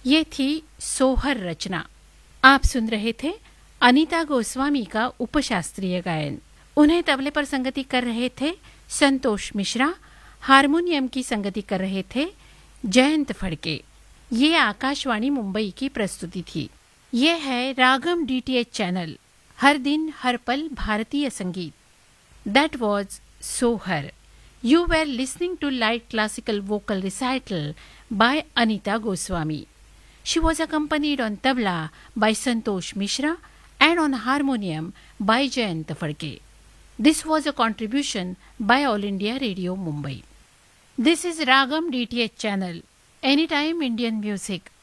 ये थी सोहर रचना। आप सुन रहे थे अनीता गोस्वामी का उपशास्त्रीय गायन। उन्हें तबले पर संगति कर रहे थे संतोष मिश्रा, हारमोनियम की संगति कर रहे थे जयंत फड़के। ये आकाशवाणी मुंबई की प्रस्तुति थी। ये है रागम डीटीएच चैनल, हर दिन हर पल भारतीय संगीत। दैट वॉज सोहर. You were listening to light classical vocal recital by Anita Goswami. She was accompanied on tabla by Santosh Mishra and on harmonium by Jayant Fadke. This was a contribution by All India Radio Mumbai. This is Ragam DTH channel, Anytime Indian Music.